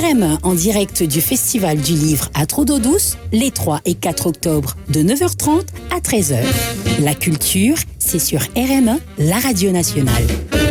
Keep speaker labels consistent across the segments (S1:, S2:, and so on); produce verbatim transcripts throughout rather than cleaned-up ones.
S1: R M un en direct du Festival du Livre à Trou-d'Eau-Douce les trois et quatre octobre de neuf heures trente à treize heures. La culture, c'est sur R M un, la radio nationale.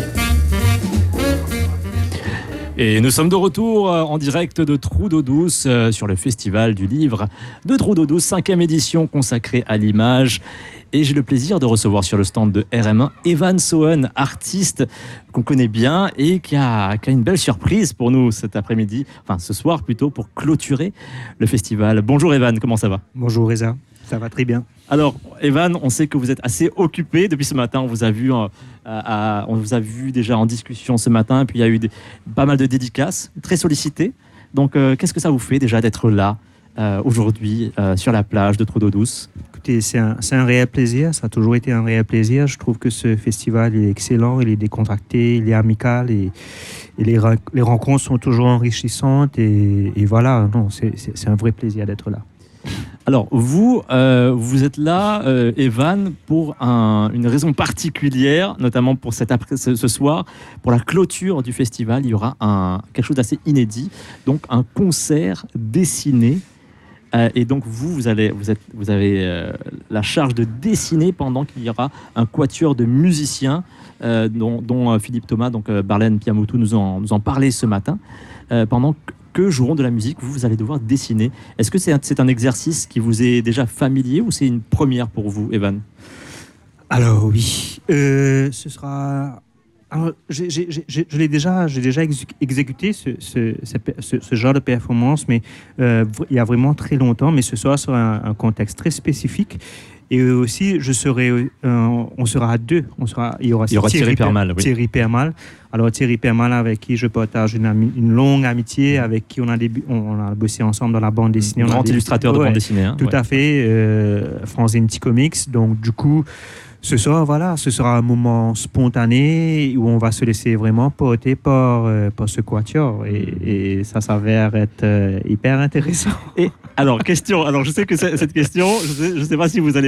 S2: Et nous sommes de retour en direct de Trou-d'Eau-Douce sur le Festival du Livre de Trou-d'Eau-Douce, cinquième édition consacrée à l'image. Et j'ai le plaisir de recevoir sur le stand de R M un Evan Sohen, artiste qu'on connaît bien et qui a, qui a une belle surprise pour nous cet après-midi, enfin ce soir plutôt, pour clôturer le festival. Bonjour Evan, comment ça va ?
S3: Bonjour Reza, ça va très bien.
S2: Alors Evan, on sait que vous êtes assez occupé depuis ce matin. On vous a vu, euh, à, on vous a vu déjà en discussion ce matin. Puis il y a eu des, pas mal de dédicaces, très sollicitées. Donc euh, qu'est-ce que ça vous fait déjà d'être là euh, aujourd'hui euh, sur la plage de Trou-d'Eau-Douce ?
S3: Écoutez, c'est un, c'est un réel plaisir. Ça a toujours été un réel plaisir. Je trouve que ce festival il est excellent, il est décontracté, il est amical et, et les, les rencontres sont toujours enrichissantes. Et, et voilà, non, c'est, c'est, c'est un vrai plaisir d'être là.
S2: Alors, vous, euh, vous êtes là, euh, Evan, pour un, une raison particulière, notamment pour cet après, ce, ce soir, pour la clôture du festival. Il y aura un, quelque chose d'assez inédit, donc un concert dessiné. Euh, et donc, vous, vous, allez, vous, êtes, vous avez euh, la charge de dessiner pendant qu'il y aura un quatuor de musiciens, euh, dont, dont euh, Philippe Thomas, donc euh, Barlène Piamoutou, nous en, nous en parlait ce matin, euh, pendant que joueront de la musique, vous, vous allez devoir dessiner. Est-ce que c'est un, c'est un exercice qui vous est déjà familier ou c'est une première pour vous, Evan ?
S3: Alors oui, euh, ce sera... Alors, j'ai, j'ai, j'ai, je l'ai déjà, j'ai déjà exécuté ce, ce, ce, ce genre de performance, mais euh, il y a vraiment très longtemps, mais ce soir sur un, un contexte très spécifique. Et aussi, je serai, euh, on sera à deux. On sera, il y aura,
S2: il y aura Thierry, Thierry Permal.
S3: Oui. Thierry Permal. Alors Thierry Permal, avec qui je partage une, ami, une longue amitié, avec qui on a, débu- on a bossé ensemble dans la bande dessinée.
S2: Un grand illustrateur de
S3: ouais,
S2: bande dessinée. Hein,
S3: tout
S2: ouais.
S3: à fait. Euh, Franzine Petit Comics. Donc du coup, ce soir, voilà, ce sera un moment spontané où on va se laisser vraiment porter par, euh, par ce quatuor. Et, et ça s'avère être euh, hyper intéressant.
S2: Et alors, question. Alors, je sais que cette question, je ne sais, je sais pas si vous allez